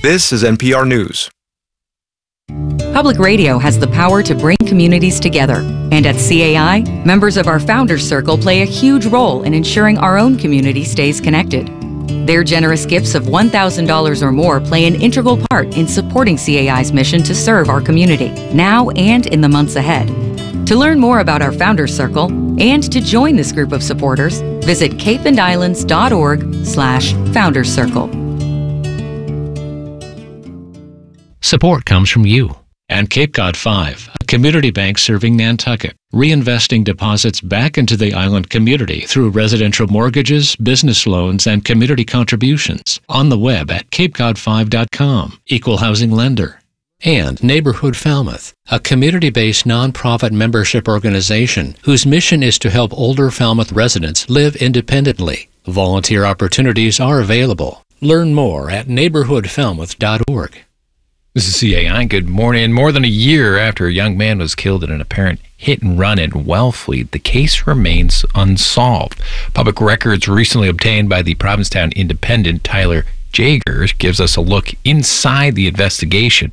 This is NPR News. Public radio has the power to bring communities together. And at CAI, members of our Founders Circle play a huge role in ensuring our own community stays connected. Their generous gifts of $1,000 or more play an integral part in supporting CAI's mission to serve our community, now and in the months ahead. To learn more about our Founders Circle and to join this group of supporters, visit capeandislands.org/Founders Circle. Support comes from you and Cape Cod 5, a community bank serving Nantucket, reinvesting deposits back into the island community through residential mortgages, business loans, and community contributions. On the web at capecod5.com, equal housing lender. And Neighborhood Falmouth, a community-based nonprofit membership organization whose mission is to help older Falmouth residents live independently. Volunteer opportunities are available. Learn more at neighborhoodfalmouth.org. This is CAI. Good morning. More than a year after a young man was killed in an apparent hit and run in Wellfleet, the case remains unsolved. Public records recently obtained by the Provincetown Independent, Tyler Jager, gives us a look inside the investigation.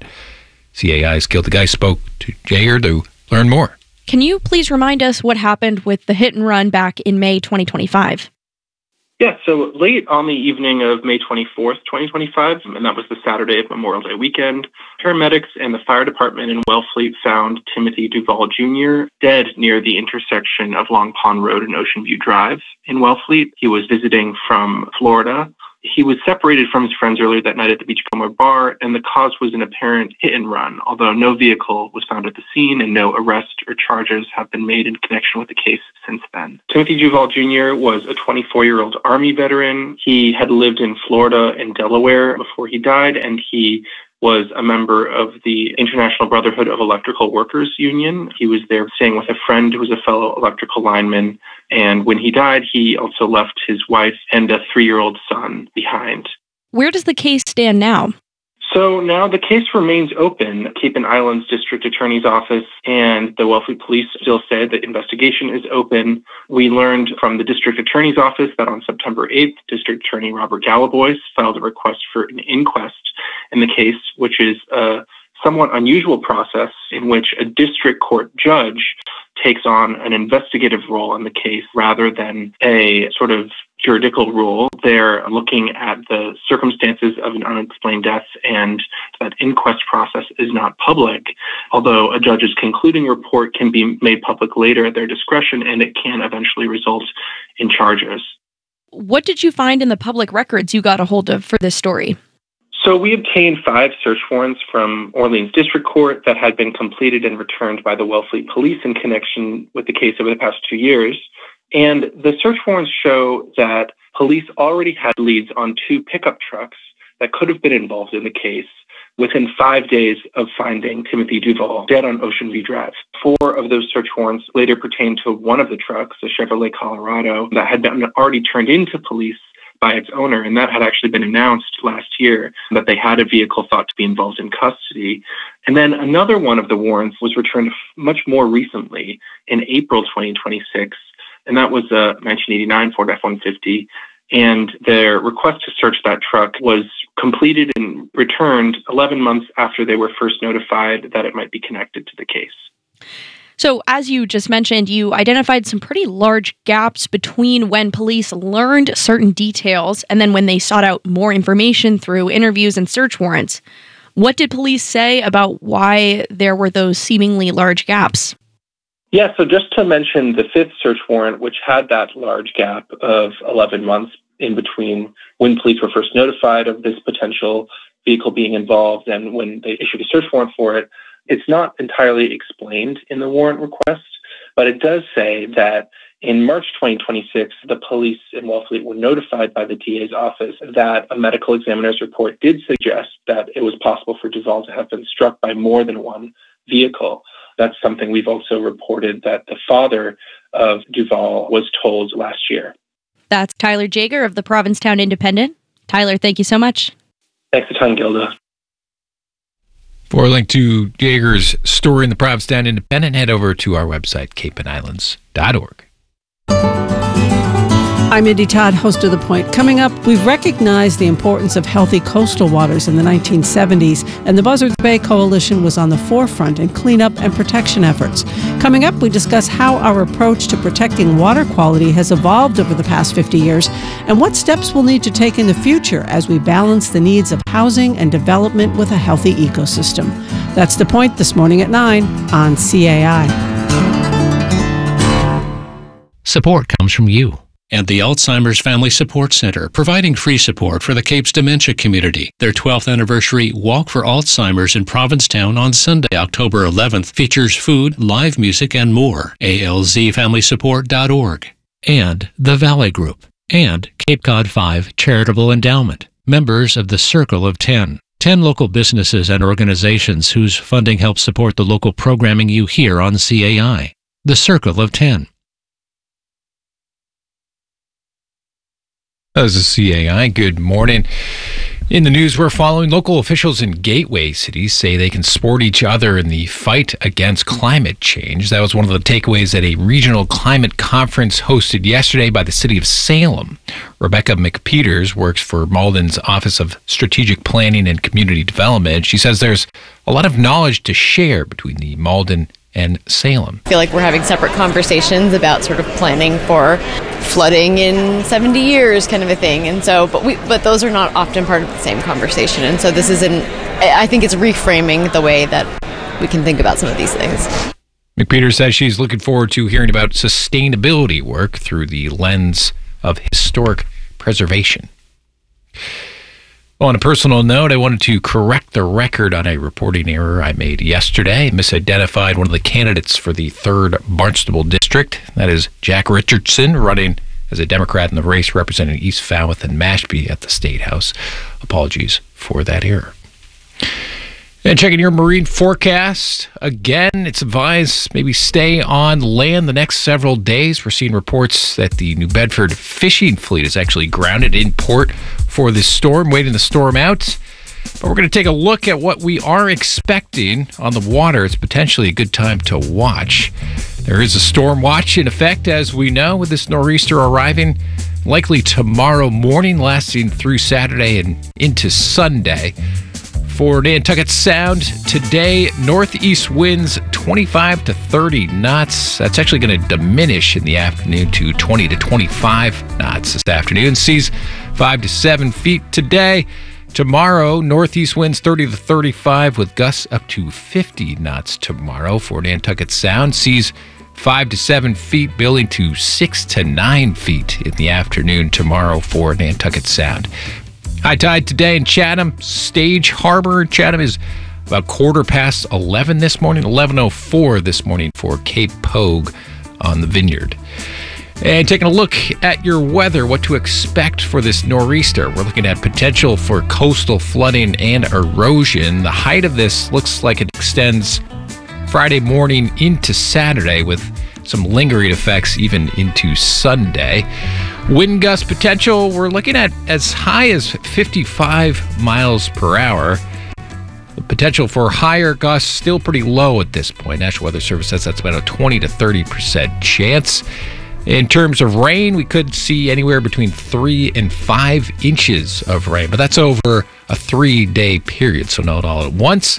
CAI's Gilda Guy spoke to Jager to learn more. Can you please remind us what happened with the hit and run back in May 2025? Yeah, so late on the evening of May 24th, 2025, and that was the Saturday of Memorial Day weekend, paramedics and the fire department in Wellfleet found Timothy Duval Jr. dead near the intersection of Long Pond Road and Ocean View Drive in Wellfleet. He was visiting from Florida. He was separated from his friends earlier that night at the Beachcomber Bar, and the cause was an apparent hit and run, although no vehicle was found at the scene and no arrest or charges have been made in connection with the case since then. Timothy Duval Jr. was a 24-year-old Army veteran. He had lived in Florida and Delaware before he died, and he was a member of the International Brotherhood of Electrical Workers Union. He was there staying with a friend who was a fellow electrical lineman. And when he died, he also left his wife and a 3-year-old son behind. Where does the case stand now? So now the case remains open. Cape and Islands District Attorney's Office and the Wellfleet Police still say the investigation is open. We learned from the District Attorney's Office that on September 8th, District Attorney Robert Gallibois filed a request for an inquest in the case, which is a somewhat unusual process in which a district court judge takes on an investigative role in the case rather than a sort of juridical role. They're looking at the circumstances of an unexplained death, and that inquest process is not public, although a judge's concluding report can be made public later at their discretion, and it can eventually result in charges. What did you find in the public records you got a hold of for this story? So we obtained 5 search warrants from Orleans District Court that had been completed and returned by the Wellfleet Police in connection with the case over the past 2 years. And the search warrants show that police already had leads on 2 pickup trucks that could have been involved in the case within 5 days of finding Timothy Duval dead on Ocean View Drive. 4 of those search warrants later pertained to one of the trucks, a Chevrolet Colorado, that had been already turned into police by its owner, and that had actually been announced last year that they had a vehicle thought to be involved in custody. And then another one of the warrants was returned much more recently in April 2026, and that was a 1989 Ford F-150. And their request to search that truck was completed and returned 11 months after they were first notified that it might be connected to the case. So, as you just mentioned, you identified some pretty large gaps between when police learned certain details and then when they sought out more information through interviews and search warrants. What did police say about why there were those seemingly large gaps? Yeah, so just to mention the 5th search warrant, which had that large gap of 11 months in between when police were first notified of this potential vehicle being involved and when they issued a search warrant for it, it's not entirely explained in the warrant request, but it does say that in March 2026, the police in Wellfleet were notified by the DA's office that a medical examiner's report did suggest that it was possible for Duval to have been struck by more than one vehicle. That's something we've also reported that the father of Duval was told last year. That's Tyler Jager of the Provincetown Independent. Tyler, thank you so much. Thanks a ton, Gilda. For a link to Jager's story in the Provincetown Independent, head over to our website, capeandislands.org. I'm Indy Todd, host of The Point. Coming up, we've recognized the importance of healthy coastal waters in the 1970s, and the Buzzards Bay Coalition was on the forefront in cleanup and protection efforts. Coming up, we discuss how our approach to protecting water quality has evolved over the past 50 years, and what steps we'll need to take in the future as we balance the needs of housing and development with a healthy ecosystem. That's The Point this morning at 9 on CAI. Support comes from you and the Alzheimer's Family Support Center, providing free support for the Cape's dementia community. Their 12th anniversary Walk for Alzheimer's in Provincetown on Sunday, October 11th, features food, live music, and more. alzfamilysupport.org. And the Valley Group. And Cape Cod 5 Charitable Endowment, members of the Circle of 10. 10 local businesses and organizations whose funding helps support the local programming you hear on CAI. The Circle of 10. This is CAI. Good morning. In the news we're following, local officials in gateway cities say they can support each other in the fight against climate change. That was one of the takeaways at a regional climate conference hosted yesterday by the city of Salem. Rebecca McPeters works for Malden's Office of Strategic Planning and Community Development. She says there's a lot of knowledge to share between the Malden and Salem. I feel like we're having separate conversations about sort of planning for flooding in 70 years kind of a thing. And so, but those are not often part of the same conversation. And so this isn't, I think it's reframing the way that we can think about some of these things. McPeters says she's looking forward to hearing about sustainability work through the lens of historic preservation. Well, on a personal note, I wanted to correct the record on a reporting error I made yesterday. I misidentified one of the candidates for the 3rd Barnstable District. That is Jack Richardson, running as a Democrat in the race representing East Falmouth and Mashpee at the State House. Apologies for that error. And checking your marine forecast, again, it's advised maybe stay on land the next several days. We're seeing reports that the New Bedford fishing fleet is actually grounded in port for this storm, waiting the storm out. But we're going to take a look at what we are expecting on the water. It's potentially a good time to watch. There is a storm watch in effect, as we know, with this nor'easter arriving likely tomorrow morning, lasting through Saturday and into Sunday. For Nantucket Sound, today, northeast winds 25 to 30 knots. That's actually going to diminish in the afternoon to 20 to 25 knots this afternoon. Seas 5 to 7 feet today. Tomorrow, northeast winds 30 to 35 with gusts up to 50 knots tomorrow for Nantucket Sound. Seas 5 to 7 feet, building to 6 to 9 feet in the afternoon tomorrow for Nantucket Sound. High tide today in Chatham. Stage Harbor in Chatham is about 11:15 this morning, 11:04 this morning for Cape Pogue on the Vineyard. And taking a look at your weather, what to expect for this nor'easter. We're looking at potential for coastal flooding and erosion. The height of this looks like it extends Friday morning into Saturday with some lingering effects even into Sunday. Wind gust potential, we're looking at as high as 55 miles per hour. The potential for higher gusts still pretty low at this point. National Weather Service says that's about a 20 to 30% chance. In terms of rain, we could see anywhere between 3 and 5 inches of rain, but that's over a 3-day period, so not all at once.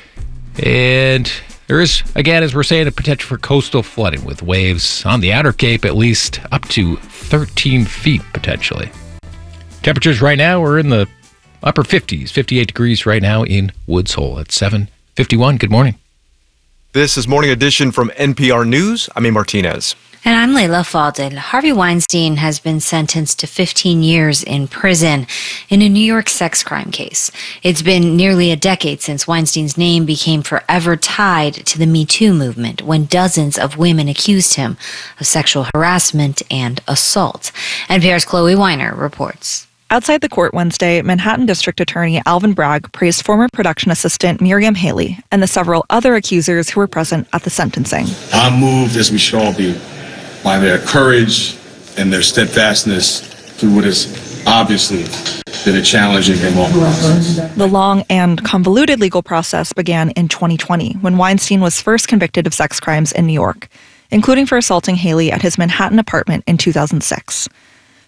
And there is, again, as we're saying, a potential for coastal flooding with waves on the outer Cape at least up to 13 feet potentially. Temperatures right now are in the upper 50s, 58 degrees right now in Woods Hole at 7:51. Good morning. This is Morning Edition from NPR News. I'm A. Martinez. And I'm Layla Faldin. Harvey Weinstein has been sentenced to 15 years in prison in a New York sex crime case. It's been nearly a decade since Weinstein's name became forever tied to the Me Too movement, when dozens of women accused him of sexual harassment and assault. NPR's Chloe Weiner reports. Outside the court Wednesday, Manhattan District Attorney Alvin Bragg praised former production assistant Miriam Haley and the several other accusers who were present at the sentencing. I'm moved, as we should all be, by their courage and their steadfastness through what has obviously been a challenging and long process. The long and convoluted legal process began in 2020 when Weinstein was first convicted of sex crimes in New York, including for assaulting Haley at his Manhattan apartment in 2006.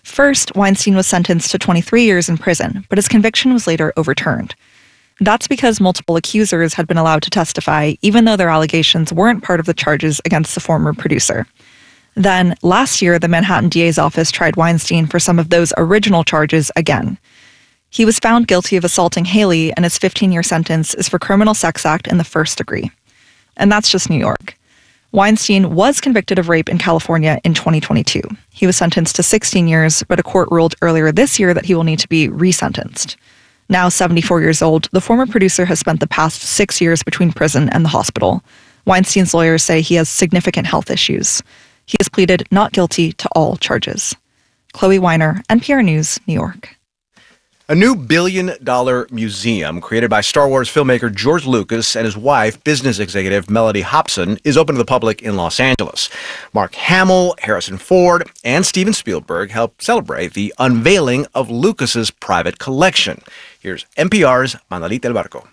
First, Weinstein was sentenced to 23 years in prison, but his conviction was later overturned. That's because multiple accusers had been allowed to testify, even though their allegations weren't part of the charges against the former producer. Then, last year, the Manhattan DA's office tried Weinstein for some of those original charges again. He was found guilty of assaulting Haley, and his 15-year sentence is for criminal sex act in the first degree. And that's just New York. Weinstein was convicted of rape in California in 2022. He was sentenced to 16 years, but a court ruled earlier this year that he will need to be resentenced. Now 74 years old, the former producer has spent the past 6 years between prison and the hospital. Weinstein's lawyers say he has significant health issues. He has pleaded not guilty to all charges. Chloe Weiner, NPR News, New York. A new billion-dollar museum created by Star Wars filmmaker George Lucas and his wife, business executive Melody Hobson, is open to the public in Los Angeles. Mark Hamill, Harrison Ford, and Steven Spielberg helped celebrate the unveiling of Lucas's private collection. Here's NPR's Mandalit Del Barco.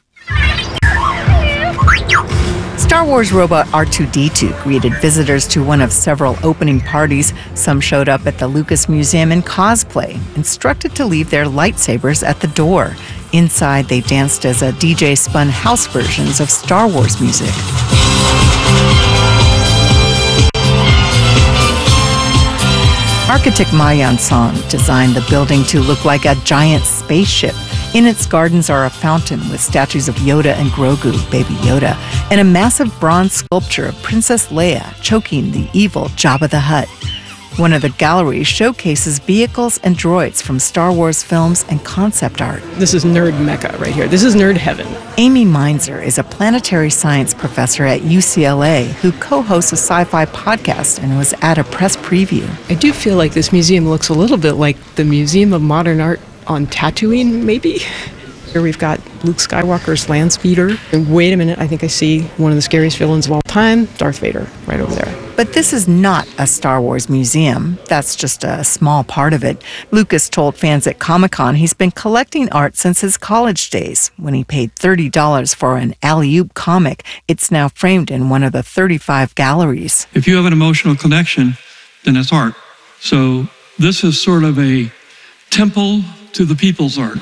Star Wars robot R2-D2 greeted visitors to one of several opening parties. Some showed up at the Lucas Museum in cosplay, instructed to leave their lightsabers at the door. Inside, they danced as a DJ spun house versions of Star Wars music. Architect Ma Yan-song designed the building to look like a giant spaceship. In its gardens are a fountain with statues of Yoda and Grogu, Baby Yoda, and a massive bronze sculpture of Princess Leia choking the evil Jabba the Hutt. One of the galleries showcases vehicles and droids from Star Wars films and concept art. This is nerd mecca right here. This is nerd heaven. Amy Meinzer is a planetary science professor at UCLA who co-hosts a sci-fi podcast and was at a press preview. I do feel like this museum looks a little bit like the Museum of Modern Art on Tatooine, maybe? Here we've got Luke Skywalker's land speeder. And wait a minute, I think I see one of the scariest villains of all time, Darth Vader, right over there. But this is not a Star Wars museum. That's just a small part of it. Lucas told fans at Comic-Con he's been collecting art since his college days. When he paid $30 for an Alley-Oop comic, it's now framed in one of the 35 galleries. If you have an emotional connection, then it's art. So this is sort of a temple to the people's art.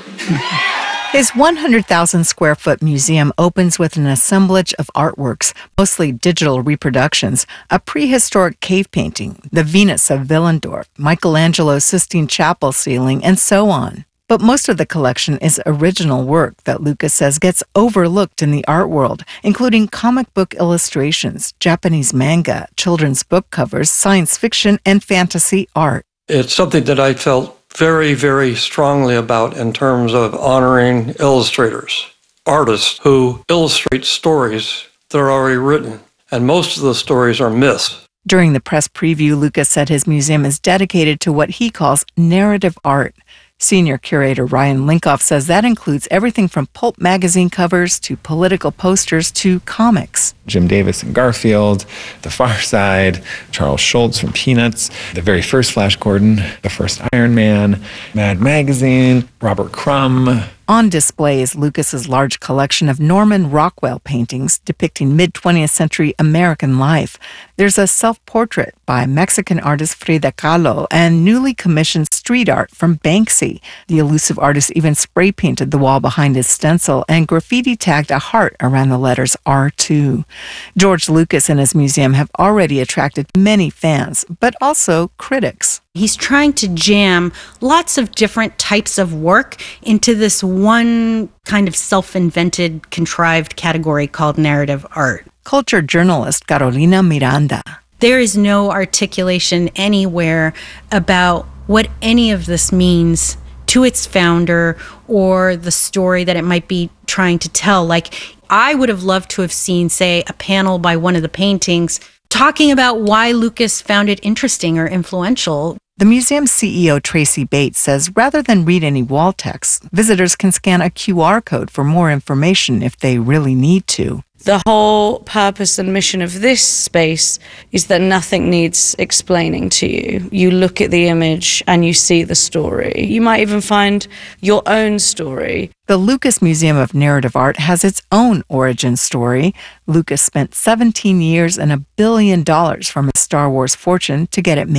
His 100,000 square foot museum opens with an assemblage of artworks, mostly digital reproductions, a prehistoric cave painting, the Venus of Willendorf, Michelangelo's Sistine Chapel ceiling, and so on. But most of the collection is original work that Lucas says gets overlooked in the art world, including comic book illustrations, Japanese manga, children's book covers, science fiction, and fantasy art. It's something that I felt very, very strongly about in terms of honoring illustrators, artists who illustrate stories that are already written. And most of the stories are myths. During the press preview, Lucas said his museum is dedicated to what he calls narrative art. Senior curator Ryan Linkoff says that includes everything from pulp magazine covers to political posters to comics. Jim Davis and Garfield, The Far Side, Charles Schultz from Peanuts, the very first Flash Gordon, the first Iron Man, Mad Magazine, Robert Crumb. On display is Lucas's large collection of Norman Rockwell paintings depicting mid-20th century American life. There's a self-portrait by Mexican artist Frida Kahlo and newly commissioned street art from Banksy. The elusive artist even spray-painted the wall behind his stencil and graffiti-tagged a heart around the letters R2. George Lucas and his museum have already attracted many fans, but also critics. He's trying to jam lots of different types of work into this one kind of self-invented, contrived category called narrative art. Culture journalist Carolina Miranda. There is no articulation anywhere about what any of this means to its founder or the story that it might be trying to tell. Like, I would have loved to have seen, say, a panel by one of the paintings talking about why Lucas found it interesting or influential. The museum's CEO, Tracy Bates, says rather than read any wall text, visitors can scan a QR code for more information if they really need to. The whole purpose and mission of this space is that nothing needs explaining to you. You look at the image and you see the story. You might even find your own story. The Lucas Museum of Narrative Art has its own origin story. Lucas spent 17 years and $1 billion from his Star Wars fortune to get it made.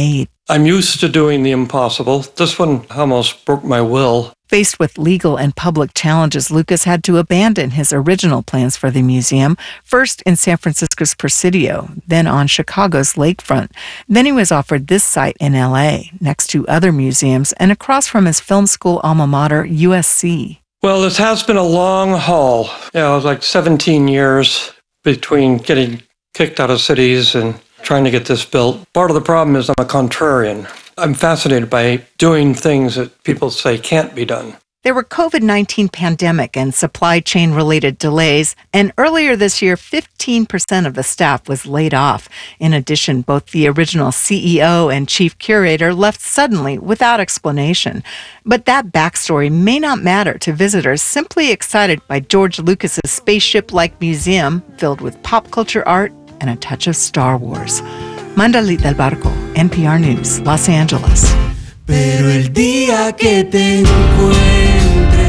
I'm used to doing the impossible. This one almost broke my will. Faced with legal and public challenges, Lucas had to abandon his original plans for the museum, first in San Francisco's Presidio, then on Chicago's lakefront. Then he was offered this site in L.A., next to other museums and across from his film school alma mater, USC. Well, this has been a long haul. It was like 17 years between getting kicked out of cities and trying to get this built. Part of the problem is I'm a contrarian. I'm fascinated by doing things that people say can't be done. There were COVID-19 pandemic and supply chain related delays, and earlier this year, 15% of the staff was laid off. In addition, both the original CEO and chief curator left suddenly without explanation. But that backstory may not matter to visitors simply excited by George Lucas's spaceship-like museum filled with pop culture art and a touch of Star Wars. Mandalit del Barco, NPR News, Los Angeles. Pero el día que te encuentre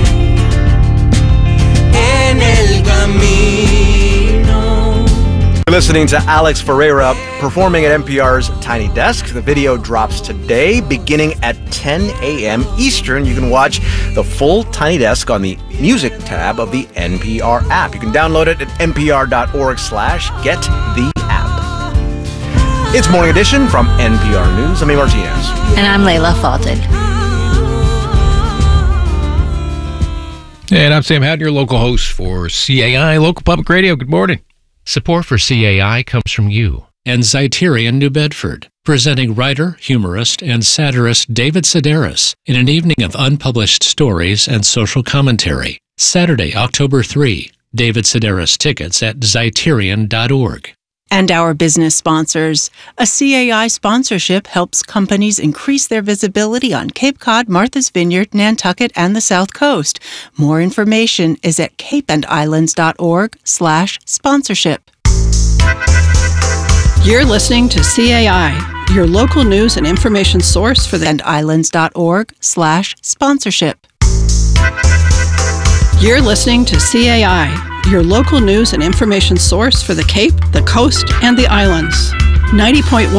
en el camino. You're listening to Alex Ferreira performing at NPR's Tiny Desk. The video drops today, beginning at 10 a.m. Eastern. You can watch the full Tiny Desk on the Music tab of the NPR app. You can download it at npr.org/gettheapp. It's Morning Edition from NPR News. I'm Amy Martinez. And I'm Layla Fadel. And I'm Sam Haddon, your local host for CAI Local Public Radio. Good morning. Support for CAI comes from you and Zeiterion New Bedford, presenting writer, humorist, and satirist David Sedaris in an evening of unpublished stories and social commentary. Saturday, October 3. David Sedaris tickets at Zeiterion.org. And our business sponsors. A CAI sponsorship helps companies increase their visibility on Cape Cod, Martha's Vineyard, Nantucket, and the South Coast. More information is at capeandislands.org/sponsorship. You're listening to CAI, your local news and information source for the capeandislands.org/sponsorship. You're listening to CAI, your local news and information source for the Cape, the Coast, and the Islands. 90.1